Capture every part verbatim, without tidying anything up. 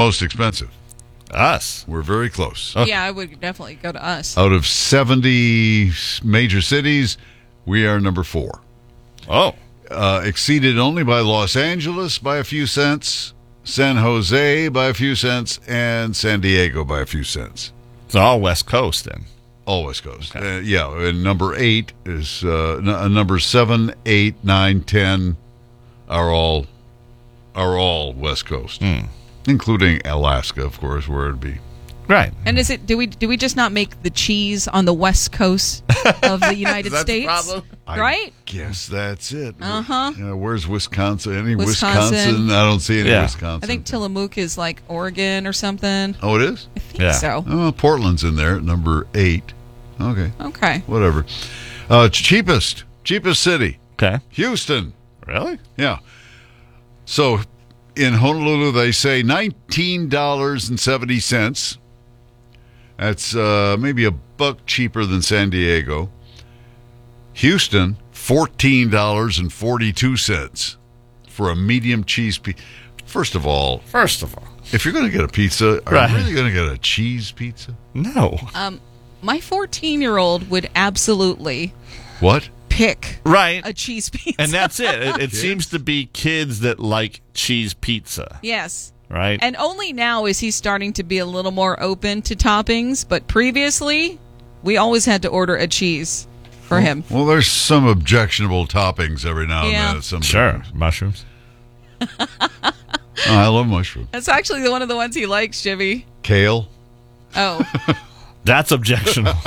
most expensive? Us. We're very close. Oh. Yeah, I would definitely go to us. Out of seventy major cities, we are number four. Oh. Uh, exceeded only by Los Angeles by a few cents, San Jose by a few cents, and San Diego by a few cents. It's all West Coast then. All West Coast. Okay. Uh, yeah, and number eight is, uh, n- number seven, eight, nine, ten are all, are all West Coast. Hmm. Including Alaska, of course, where it'd be. Right. And is it? Do we do we just not make the cheese on the west coast of the United Is that the States? problem? Right? I guess that's it. Uh-huh. Yeah, where's Wisconsin? Any Wisconsin. Wisconsin? I don't see any Yeah. Wisconsin. I think Tillamook is like Oregon or something. Oh, it is? I think Yeah. so. Oh, Portland's in there at number eight. Okay, Okay. whatever. Uh, cheapest, cheapest city, Okay. Houston. Really? Yeah. So in Honolulu, they say nineteen dollars and seventy cents. That's uh, maybe a buck cheaper than San Diego. Houston, fourteen dollars and forty-two cents for a medium cheese pizza. First of all, First of all. if you're going to get a pizza, are Right. you really going to get a cheese pizza? No. Um, my fourteen-year-old would absolutely What? pick Right. a cheese pizza. And that's it. It, it seems to be kids that like cheese pizza, yes. right? And only now is he starting to be a little more open to toppings, but previously, we always had to order a cheese for him. Well, there's some objectionable toppings every now Yeah. and then. Some Sure. Mushrooms. Oh, I love mushrooms. That's actually the one of the ones he likes, Jimmy. Kale. Oh, That's objectionable.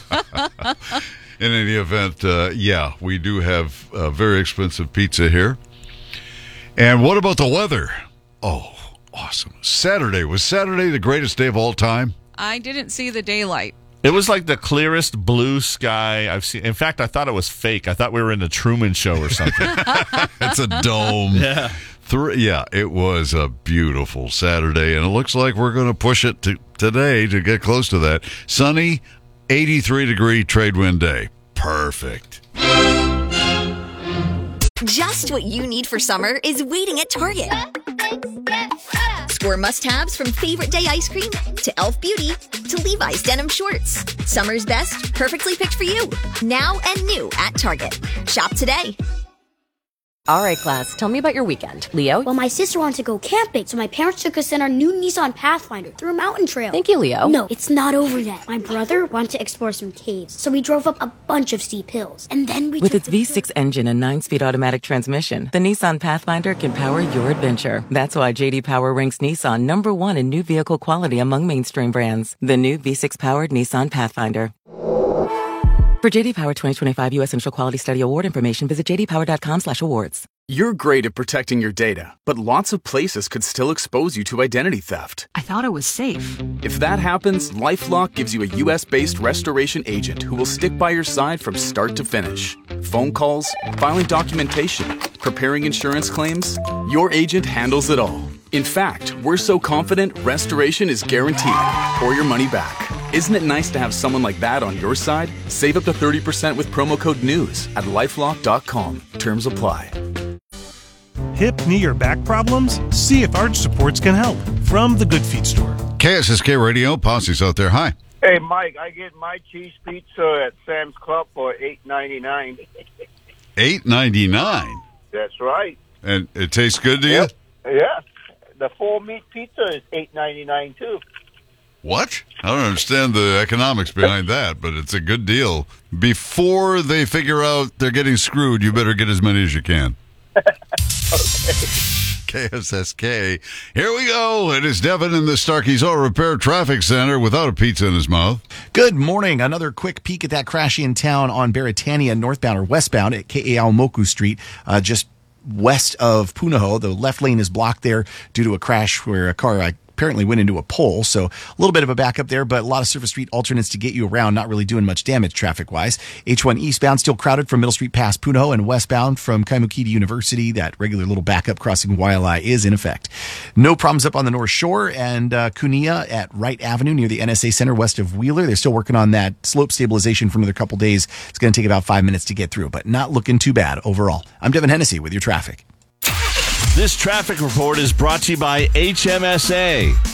In any event, uh, yeah, we do have a very expensive pizza here. And what about the weather? Oh, awesome. Saturday. Was Saturday the greatest day of all time? I didn't see the daylight. It was like the clearest blue sky I've seen. In fact, I thought it was fake. I thought we were in the Truman Show or something. It's a dome. Yeah. Three, yeah, it was a beautiful Saturday, and it looks like we're going to push it to today to get close to that. Sunny, eighty-three degree trade wind day. Perfect. Just what you need for summer is waiting at Target. Score must-haves from favorite day ice cream to e l f Beauty to Levi's denim shorts. Summer's best, perfectly picked for you. Now and new at Target. Shop today. All right, class, tell me about your weekend. Leo? Well, my sister wanted to go camping, so my parents took us in our new Nissan Pathfinder through a mountain trail. Thank you, Leo. No, it's not over yet. My brother wanted to explore some caves, so we drove up a bunch of steep hills. And then we With took its the V six engine and nine-speed automatic transmission, the Nissan Pathfinder can power your adventure. That's why J D Power ranks Nissan number one in new vehicle quality among mainstream brands. The new V six-powered Nissan Pathfinder. For J D Power twenty twenty-five U S Initial Quality Study Award information, visit j d power dot com slash awards. You're great at protecting your data, but lots of places could still expose you to identity theft. I thought it was safe. If that happens, LifeLock gives you a U S-based restoration agent who will stick by your side from start to finish. Phone calls, filing documentation, preparing insurance claims, your agent handles it all. In fact, we're so confident restoration is guaranteed or your money back. Isn't it nice to have someone like that on your side? Save up to thirty percent with promo code NEWS at lifelock dot com. Terms apply. Hip, knee, or back problems? See if Arch Supports can help. From the Good Feet store. K S S K Radio, Posse's out there. Hi. Hey, Mike, I get my cheese pizza at Sam's Club for eight ninety-nine. eight ninety-nine. That's right. And it tastes good to you? Yeah. The four meat pizza is eight ninety-nine too. What? I don't understand the economics behind that, but it's a good deal. Before they figure out they're getting screwed, you better get as many as you can. K S S K. Here we go. It is Devin in the Starkey's Auto Repair Traffic Center without a pizza in his mouth. Good morning. Another quick peek at that crash in town on Beretania, northbound or westbound at K A Aomoku Street, uh, just west of Punahou. The left lane is blocked there due to a crash where a car uh, apparently went into a pole. So a little bit of a backup there, but a lot of surface street alternates to get you around, not really doing much damage traffic-wise. H one eastbound still crowded from Middle Street past Punahou, and westbound from Kaimuki to University. That regular little backup crossing Wailea is in effect. No problems up on the North Shore and uh, Kunia at Wright Avenue near the N S A Center west of Wheeler. They're still working on that slope stabilization for another couple days. It's going to take about five minutes to get through, but not looking too bad overall. I'm Devin Hennessy with your traffic. This traffic report is brought to you by H M S A.